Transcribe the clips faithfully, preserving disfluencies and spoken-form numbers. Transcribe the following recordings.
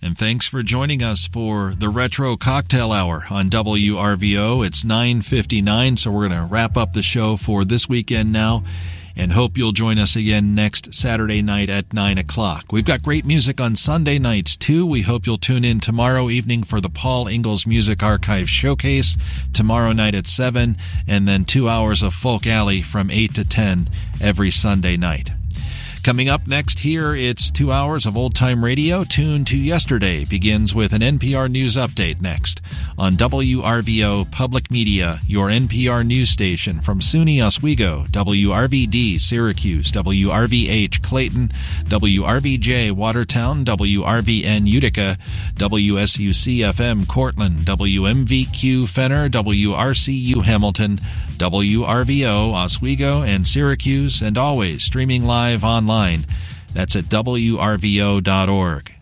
And thanks for joining us for the Retro Cocktail Hour on W R V O. It's nine fifty-nine, so we're going to wrap up the show for this weekend now, and hope you'll join us again next Saturday night at nine o'clock. We've got great music on Sunday nights, too. We hope you'll tune in tomorrow evening for the Paul Ingalls Music Archive Showcase, tomorrow night at seven, and then two hours of Folk Alley from eight to ten every Sunday night. Coming up next here, it's two hours of old-time radio tuned to yesterday. Begins with an N P R News update next on W R V O Public Media, your N P R news station from SUNY Oswego, W R V D Syracuse, W R V H Clayton, W R V J Watertown, W R V N Utica, W S U C F M Cortland, W M V Q Fenner, W R C U Hamilton, W R V O Oswego and Syracuse, and always streaming live online. That's at W R V O dot org.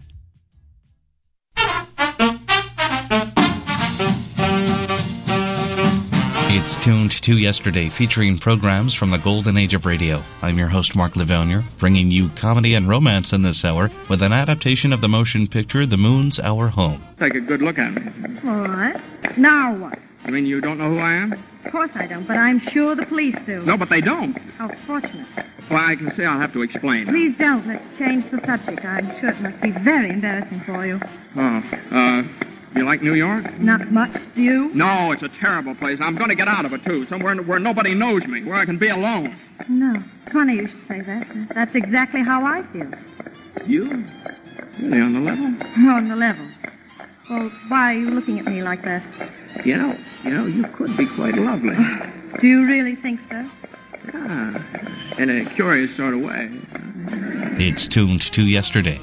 It's Tuned to Yesterday, featuring programs from the golden age of radio. I'm your host, Mark Lavonier, bringing you comedy and romance in this hour with an adaptation of the motion picture The Moon's Our Home. Take a good look at me. All right. Now what? I mean, you don't know who I am? Of course I don't, but I'm sure the police do. No, but they don't. How fortunate. Well, I can see I'll have to explain. Please don't. Let's change the subject. I'm sure it must be very embarrassing for you. Oh, uh, you like New York? Not much, do you? No, it's a terrible place. I'm going to get out of it, too. Somewhere where nobody knows me, where I can be alone. No. Funny you should say that. That's exactly how I feel. You? Really, on the level? On the level. Well, why are you looking at me like that? You know, you know, you could be quite lovely. Do you really think so? Yeah, in a curious sort of way. It's Tuned to Yesterday.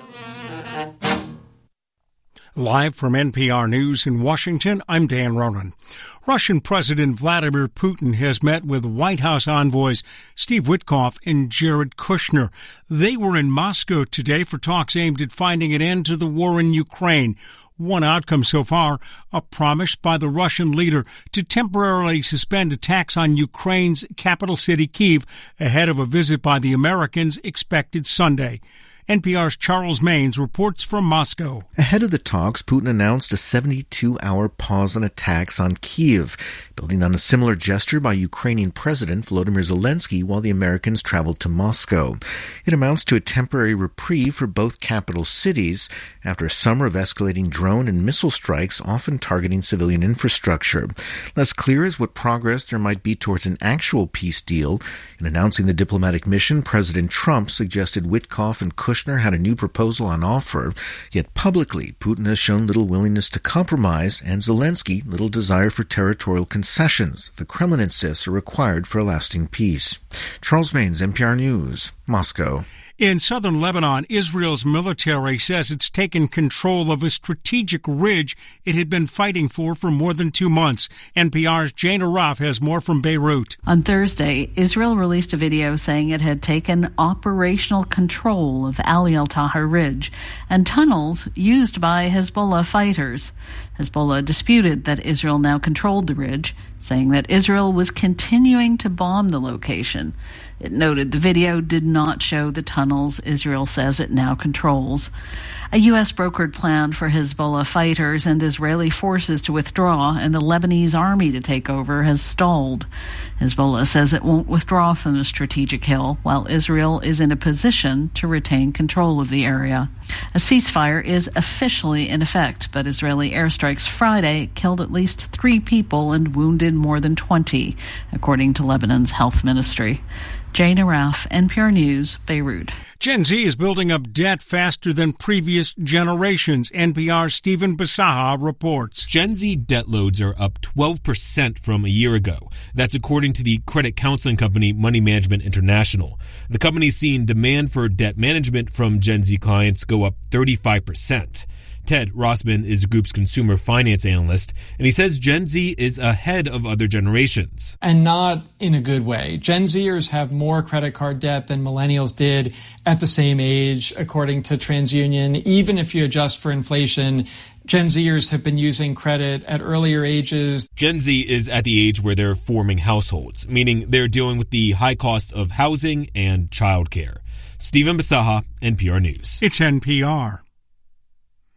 Live from N P R News in Washington, I'm Dan Ronan. Russian President Vladimir Putin has met with White House envoys Steve Witkoff and Jared Kushner. They were in Moscow today for talks aimed at finding an end to the war in Ukraine. One outcome so far, a promise by the Russian leader to temporarily suspend attacks on Ukraine's capital city, Kyiv, ahead of a visit by the Americans expected Sunday. N P R's Charles Maines reports from Moscow. Ahead of the talks, Putin announced a seventy-two hour pause on attacks on Kyiv, building on a similar gesture by Ukrainian President Volodymyr Zelensky while the Americans traveled to Moscow. It amounts to a temporary reprieve for both capital cities after a summer of escalating drone and missile strikes, often targeting civilian infrastructure. Less clear is what progress there might be towards an actual peace deal. In announcing the diplomatic mission, President Trump suggested Witkoff and Kushner had a new proposal on offer, yet publicly Putin has shown little willingness to compromise and Zelensky little desire for territorial concessions the Kremlin insists are required for a lasting peace. Charles Maines, N P R News, Moscow. In southern Lebanon, Israel's military says it's taken control of a strategic ridge it had been fighting for for more than two months. N P R's Jane Araf has more from Beirut. On Thursday, Israel released a video saying it had taken operational control of Ali al-Tahar Ridge and tunnels used by Hezbollah fighters. Hezbollah disputed that Israel now controlled the ridge, saying that Israel was continuing to bomb the location. It noted the video did not show the tunnels Israel says it now controls. A U S brokered plan for Hezbollah fighters and Israeli forces to withdraw and the Lebanese army to take over has stalled. Hezbollah says it won't withdraw from the strategic hill, while Israel is in a position to retain control of the area. A ceasefire is officially in effect, but Israeli airstrikes Friday killed at least three people and wounded more than twenty, according to Lebanon's health ministry. Jane Araf, N P R News, Beirut. Gen Z is building up debt faster than previous generations. N P R's Stephen Basaha reports. Gen Z debt loads are up twelve percent from a year ago. That's according to the credit counseling company Money Management International. The company's seen demand for debt management from Gen Z clients go up thirty-five percent. Ted Rossman is the group's consumer finance analyst, and he says Gen Z is ahead of other generations. And not in a good way. Gen Zers have more credit card debt than millennials did at the same age, according to TransUnion. Even if you adjust for inflation, Gen Zers have been using credit at earlier ages. Gen Z is at the age where they're forming households, meaning they're dealing with the high cost of housing and childcare. Stephen Basaha, N P R News. It's N P R.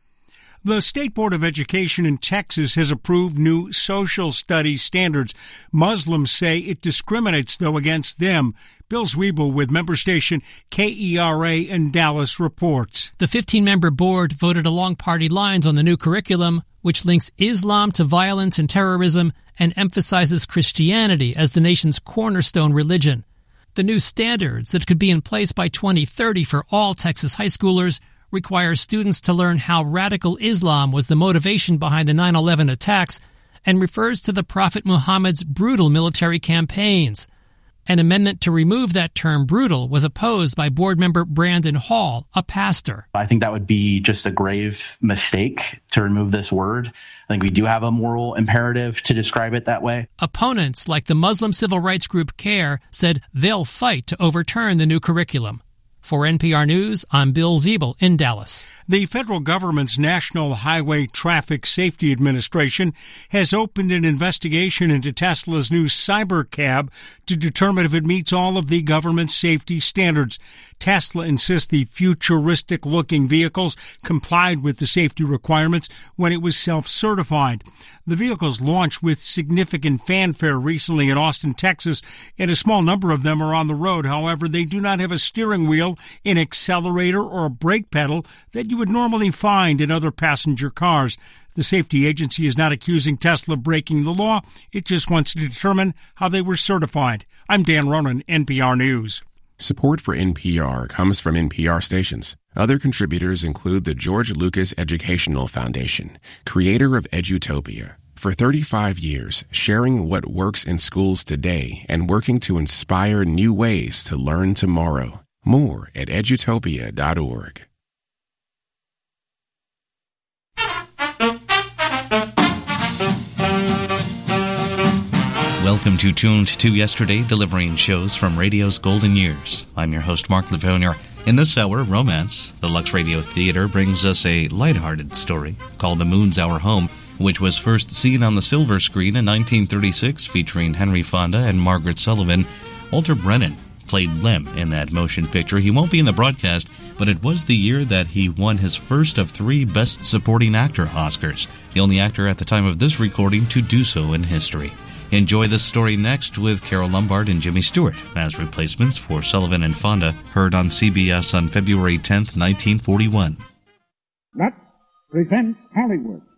The State Board of Education in Texas has approved new social studies standards. Muslims say it discriminates, though, against them. Bill Zwiebel with member station K E R A in Dallas reports. The fifteen-member board voted along party lines on the new curriculum, which links Islam to violence and terrorism and emphasizes Christianity as the nation's cornerstone religion. The new standards that could be in place by twenty thirty for all Texas high schoolers require students to learn how radical Islam was the motivation behind the nine eleven attacks and refers to the Prophet Muhammad's brutal military campaigns. An amendment to remove that term brutal was opposed by board member Brandon Hall, a pastor. I think that would be just a grave mistake to remove this word. I think we do have a moral imperative to describe it that way. Opponents like the Muslim civil rights group CARE said they'll fight to overturn the new curriculum. For N P R News, I'm Bill Zwiebel in Dallas. The federal government's National Highway Traffic Safety Administration has opened an investigation into Tesla's new Cybercab to determine if it meets all of the government's safety standards. Tesla insists the futuristic-looking vehicles complied with the safety requirements when it was self-certified. The vehicles launched with significant fanfare recently in Austin, Texas, and a small number of them are on the road. However, they do not have a steering wheel, an accelerator, or a brake pedal that you would normally find in other passenger cars. The safety agency is not accusing Tesla of breaking the law. It just wants to determine how they were certified. I'm Dan Ronan, N P R News. Support for N P R comes from N P R stations. Other contributors include the George Lucas Educational Foundation, creator of Edutopia. For thirty-five years, sharing what works in schools today and working to inspire new ways to learn tomorrow. More at edutopia dot org. Welcome to Tuned to Yesterday, delivering shows from radio's golden years. I'm your host, Mark Livonier. In this hour, Romance, the Lux Radio Theater brings us a lighthearted story called The Moon's Our Home, which was first seen on the silver screen in nineteen thirty-six, featuring Henry Fonda and Margaret Sullivan. Walter Brennan played Lem in that motion picture. He won't be in the broadcast, but it was the year that he won his first of three Best Supporting Actor Oscars, the only actor at the time of this recording to do so in history. Enjoy this story next with Carol Lombard and Jimmy Stewart as replacements for Sullivan and Fonda, heard on C B S on February tenth, nineteen forty-one. Lux presents Hollywood.